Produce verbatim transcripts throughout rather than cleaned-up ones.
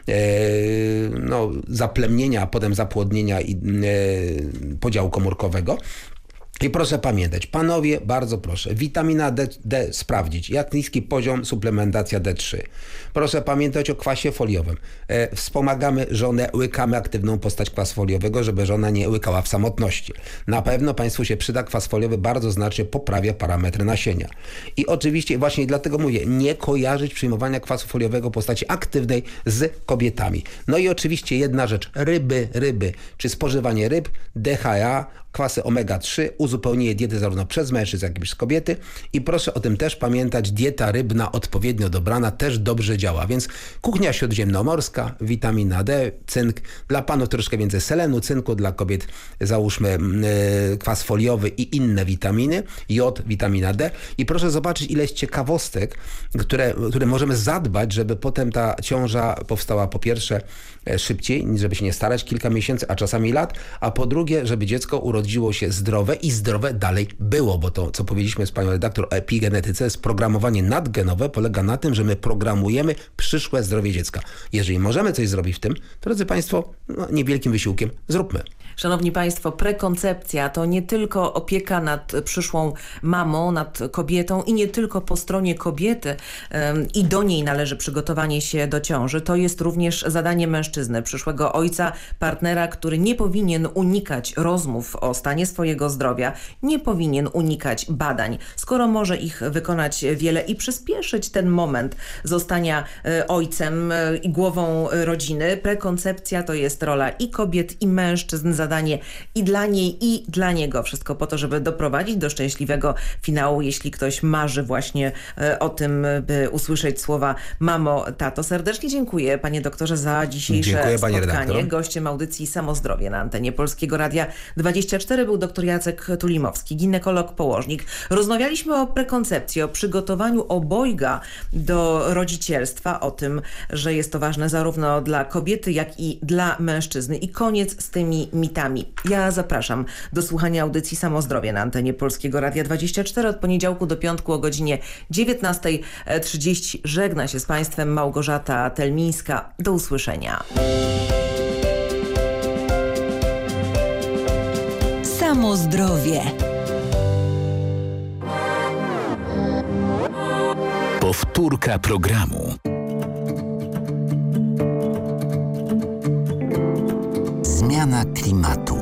no, zaplemnienia, a potem zapłodnienia i podziału komórkowego. I proszę pamiętać, panowie, bardzo proszę, witamina D, D sprawdzić, jak niski poziom, suplementacja D trzy. Proszę pamiętać o kwasie foliowym. E, wspomagamy żonę, łykamy aktywną postać kwasu foliowego, żeby żona nie łykała w samotności. Na pewno Państwu się przyda, kwas foliowy bardzo znacznie poprawia parametry nasienia. I oczywiście właśnie dlatego mówię, nie kojarzyć przyjmowania kwasu foliowego w postaci aktywnej z kobietami. No i oczywiście jedna rzecz, ryby, ryby, czy spożywanie ryb, D H E A, kwasy omega trzy, uzupełnienie diety zarówno przez mężczyzn, jak i przez kobiety. I proszę o tym też pamiętać, dieta rybna odpowiednio dobrana też dobrze działa. Więc kuchnia śródziemnomorska, witamina D, cynk. Dla panów troszkę więcej selenu, cynku, dla kobiet załóżmy yy, kwas foliowy i inne witaminy, jod, witamina D. I proszę zobaczyć ileś ciekawostek, które, które możemy zadbać, żeby potem ta ciąża powstała po pierwsze szybciej, żeby się nie starać kilka miesięcy, a czasami lat, a po drugie, żeby dziecko urodziło się zdrowe i zdrowe dalej było, bo to, co powiedzieliśmy z panią redaktor o epigenetyce, jest programowanie nadgenowe, polega na tym, że my programujemy przyszłe zdrowie dziecka. Jeżeli możemy coś zrobić w tym, to drodzy Państwo, no, niewielkim wysiłkiem zróbmy. Szanowni Państwo, prekoncepcja to nie tylko opieka nad przyszłą mamą, nad kobietą i nie tylko po stronie kobiety ym, i do niej należy przygotowanie się do ciąży. To jest również zadanie mężczyzny, przyszłego ojca, partnera, który nie powinien unikać rozmów o stanie swojego zdrowia, nie powinien unikać badań, skoro może ich wykonać wiele i przyspieszyć ten moment zostania y, ojcem y, i głową rodziny. Prekoncepcja to jest rola i kobiet, i mężczyzn, zadanie i dla niej, i dla niego. Wszystko po to, żeby doprowadzić do szczęśliwego finału, jeśli ktoś marzy właśnie e, o tym, by usłyszeć słowa mamo, tato. Serdecznie dziękuję, panie doktorze, za dzisiejsze dziękuję, spotkanie. Gościem audycji Samozdrowie na antenie Polskiego Radia dwadzieścia cztery był dr Jacek Tulimowski, ginekolog, położnik. Rozmawialiśmy o prekoncepcji, o przygotowaniu obojga do rodzicielstwa, o tym, że jest to ważne zarówno dla kobiety, jak i dla mężczyzny. I koniec z tymi mitami. Ja zapraszam do słuchania audycji Samozdrowie na antenie Polskiego Radia dwadzieścia cztery od poniedziałku do piątku o godzinie dziewiętnasta trzydzieści. Żegna się z Państwem Małgorzata Telmińska. Do usłyszenia. Samozdrowie. Powtórka programu. Zmiana klimatu.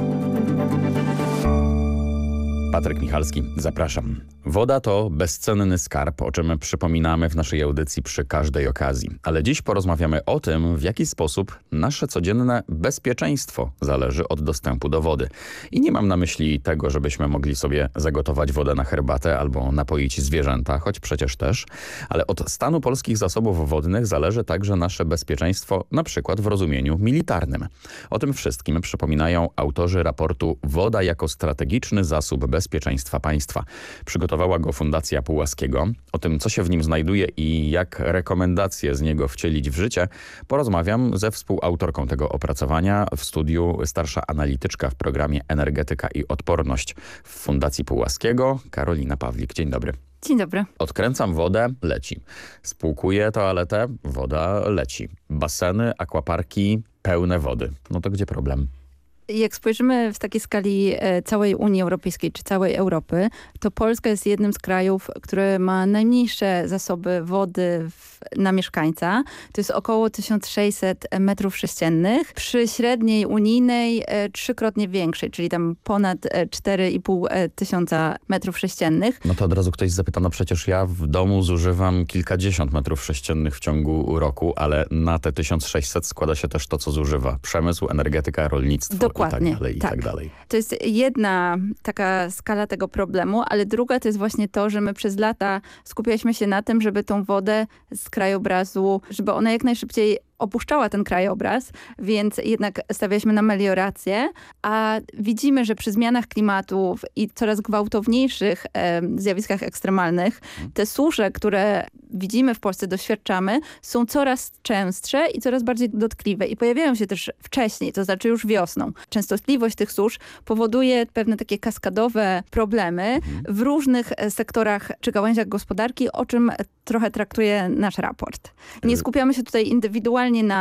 Patryk Michalski, zapraszam. Woda to bezcenny skarb, o czym przypominamy w naszej audycji przy każdej okazji. Ale dziś porozmawiamy o tym, w jaki sposób nasze codzienne bezpieczeństwo zależy od dostępu do wody. I nie mam na myśli tego, żebyśmy mogli sobie zagotować wodę na herbatę albo napoić zwierzęta, choć przecież też, ale od stanu polskich zasobów wodnych zależy także nasze bezpieczeństwo, na przykład w rozumieniu militarnym. O tym wszystkim przypominają autorzy raportu Woda jako strategiczny zasób bezpieczeństwa państwa. Przygotowała go Fundacja Pułaskiego. O tym, co się w nim znajduje i jak rekomendacje z niego wcielić w życie, porozmawiam ze współautorką tego opracowania w studiu starsza analityczka w programie Energetyka i Odporność w Fundacji Pułaskiego, Karolina Pawlik. Dzień dobry. Dzień dobry. Odkręcam wodę, leci. Spłukuję toaletę, woda leci. Baseny, akwaparki, pełne wody. No to gdzie problem? Jak spojrzymy w takiej skali całej Unii Europejskiej czy całej Europy, to Polska jest jednym z krajów, który ma najmniejsze zasoby wody w, na mieszkańca. To jest około tysiąc sześćset metrów sześciennych. Przy średniej unijnej e, trzykrotnie większej, czyli tam ponad cztery i pół tysiąca metrów sześciennych. No to od razu ktoś zapyta, no przecież ja w domu zużywam kilkadziesiąt metrów sześciennych w ciągu roku, ale na te tysiąc sześćset składa się też to, co zużywa przemysł, energetyka, rolnictwo. Dokładnie. I tak dalej, i tak. tak dalej. To jest jedna taka skala tego problemu, ale druga to jest właśnie to, że my przez lata skupialiśmy się na tym, żeby tą wodę z krajobrazu, żeby ona jak najszybciej opuszczała ten krajobraz, więc jednak stawialiśmy na meliorację, a widzimy, że przy zmianach klimatu i coraz gwałtowniejszych e, zjawiskach ekstremalnych, te susze, które widzimy w Polsce, doświadczamy, są coraz częstsze i coraz bardziej dotkliwe i pojawiają się też wcześniej, to znaczy już wiosną. Częstotliwość tych susz powoduje pewne takie kaskadowe problemy mhm. w różnych sektorach czy gałęziach gospodarki, o czym trochę traktuje nasz raport. Nie skupiamy się tutaj indywidualnie na